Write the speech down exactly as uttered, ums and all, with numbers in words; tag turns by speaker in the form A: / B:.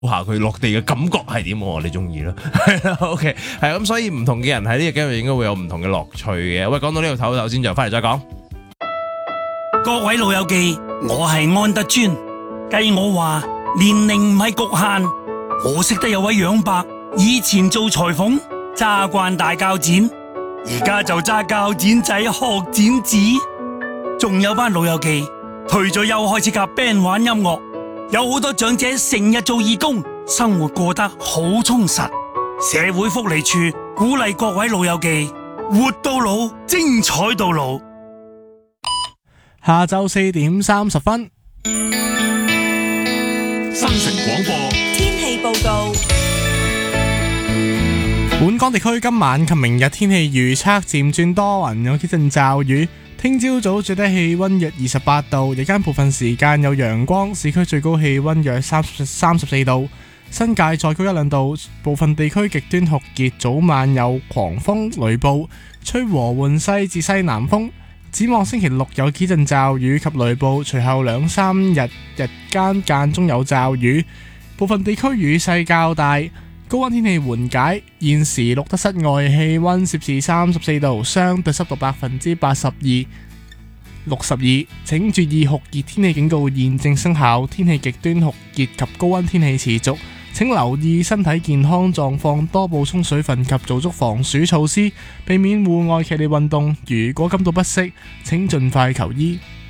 A: 下佢落地嘅感覺係點喎？你中意啦，係啦，OK，係咁，所以唔同嘅人喺呢個 game 入應該會有唔同嘅樂趣嘅。喂，講到呢度唞唞先，就翻嚟再講。
B: 各位老友記，我係安德尊。計我話年齡唔係局限，我識得有位楊伯，以前做裁縫，揸慣大鉸剪，而家就揸鉸剪仔學剪紙。仲有班老友記退咗休開始夾 band 玩音樂，有好多長者成日做義工，生活過得好充實。社會福利處鼓勵各位老友記活到老，精彩到老。
C: 下晝四點三十分，
D: 新城廣播
E: 天氣報告。
C: 本港地區今晚及明日天氣預測漸轉多雲，有幾陣驟雨。聽朝早最低氣溫約二十八度，日間部分時間有陽光，市區最高氣溫約三十四度，新界再高一兩度。部分地區極端酷熱，早晚有狂風雷暴，吹和緩西至西南風。展望星期六有幾陣驟雨及雷暴，隨後兩三日日間間中有驟雨，部分地區雨勢較大。高溫天氣緩解，現時錄得室外氣溫攝氏三十四度，相對濕度百分之八十二。六十二，請注意酷熱天氣警告現正生效，天氣極端酷熱及高溫天氣持續，請留意身體健康狀況，多補充水分及做足防暑措施，避免戶外劇烈運動。如果感到不適，請盡快求醫。